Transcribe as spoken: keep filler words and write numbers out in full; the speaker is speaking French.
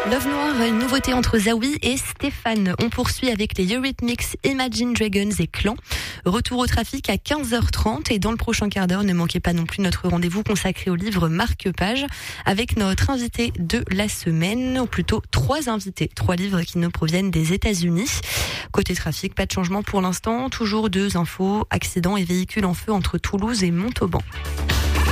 Love Noir, une nouveauté entre Zawi et Stéphane. On poursuit avec les Eurythmics, Imagine Dragons et Clan. Retour au trafic à quinze heures trente et dans le prochain quart d'heure, ne manquez pas non plus notre rendez-vous consacré au livre Marque-Page avec notre invité de la semaine, ou plutôt trois invités, trois livres qui nous proviennent des États-Unis. Côté trafic, pas de changement pour l'instant, toujours deux infos, accidents et véhicules en feu entre Toulouse et Montauban.